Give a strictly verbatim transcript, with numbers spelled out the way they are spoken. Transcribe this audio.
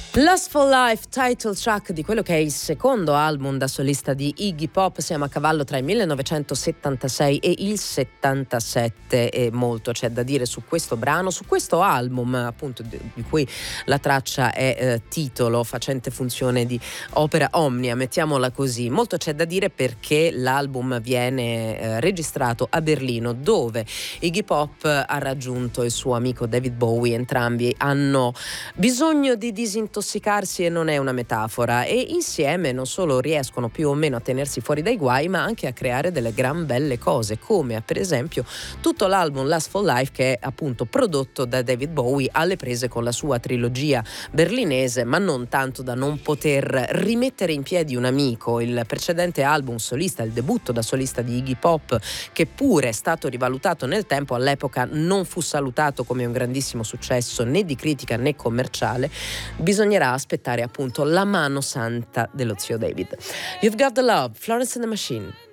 Lust for Life, title track di quello che è il secondo album da solista di Iggy Pop. Siamo a cavallo tra il millenovecentosettantasei e il settantasette e molto c'è da dire su questo brano, su questo album appunto di cui la traccia è eh, titolo, facente funzione di opera omnia, mettiamola così. Molto c'è da dire perché l'album viene eh, registrato a Berlino, dove Iggy Pop ha raggiunto il suo amico David Bowie. Entrambi hanno bisogno di disintossicarsi e non è una metafora, e insieme non solo riescono più o meno a tenersi fuori dai guai, ma anche a creare delle gran belle cose, come per esempio tutto l'album Lust for Life, che è appunto prodotto da David Bowie alle prese con la sua trilogia berlinese, ma non tanto da non poter rimettere in piedi un amico. Il precedente album solista, il debutto da solista di Iggy Pop, che pure è stato rivalutato nel tempo, all'epoca non fu salutato come un grandissimo successo né di critica né commerciale. Bisognerà aspettare appunto la mano santa dello zio David. You've Got the Love, Florence and the Machine.